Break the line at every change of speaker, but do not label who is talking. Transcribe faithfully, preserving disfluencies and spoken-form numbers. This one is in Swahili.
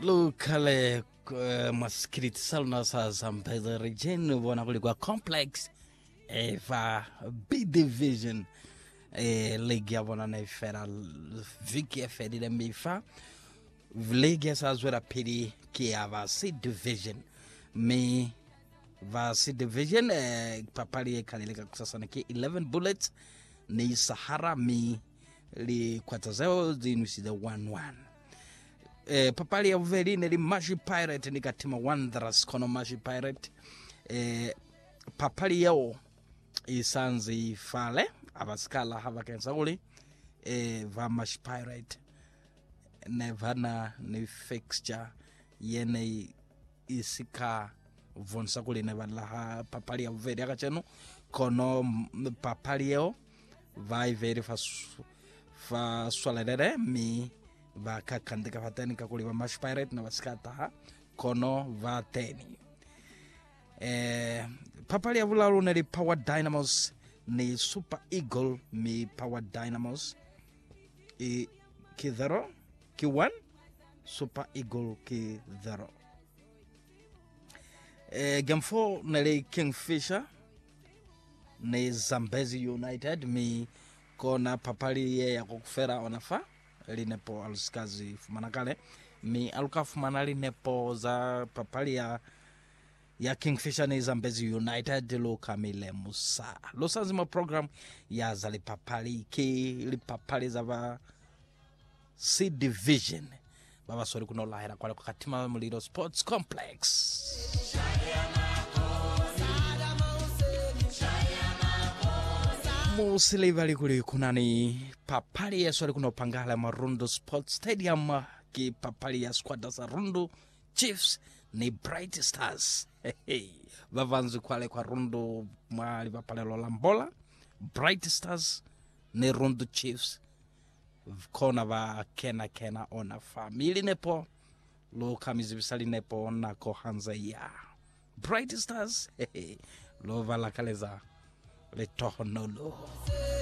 Lukale uh, maskrit salna sa Zambezi region wana kulikuwa complex eva B division e ligi abona na ifera viki efedi de mifa ligi sa zwera pili ki ava C division me va C division eh, papali kalileka kusasa na ki eleven bullets ni Sahara mi li kwatazeo zinusi the one one. Eh, papali ya uveri nili Maji Pirate ni katima Wanderers kono Maji Pirate eh, papali yao isanzi fale abaskala hava kensa uli eh, va Maji Pirate ne vana ni fixture yene isika vonsa kuli ne valaha papali ya uveri yaka chenu kono papali yao vai veri fa, fa swalere mi va kakandika fateni kakuli va Maji Pirate na vaskata kono va teni eh papali ya vulalu neli Power Dynamos ni Super Eagle mi Power Dynamos i kidharo ki one Super Eagle ki dharo eh game four neli Kingfisher ni Zambezi United mi kona papali ye ya kukufera onafa linepo aluskazi fumanakale mi aluka fumana linepo za papali ya ya Kingfisher ni Zambezi United lo kamile musa lo sanzima program ya zali papali ki li papali za va C division baba sori kuno lahera kwa katima muliro sports complex Musili vali kuli kunani papali ya swali kuno pangala Marundo Sports Stadium ki papali ya squad za Rundu Chiefs ni Bright Stars. Hey, vavanzu kwale kwa Rundu mali papale lolambola Bright Stars ni Rundu Chiefs kona va kena kena ona family nepo lo kamizibisali nepo na kohanza ya Bright Stars. Hey, lo vala kaleza le tohonolo